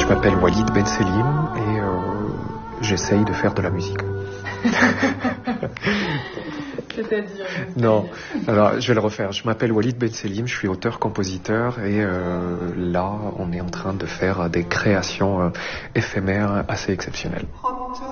Je m'appelle Walid Ben Selim et j'essaye de faire de la musique. C'est-à-dire Non, alors je vais le refaire. Je m'appelle Walid Ben Selim, je suis auteur-compositeur et là on est en train de faire des créations éphémères assez exceptionnelles.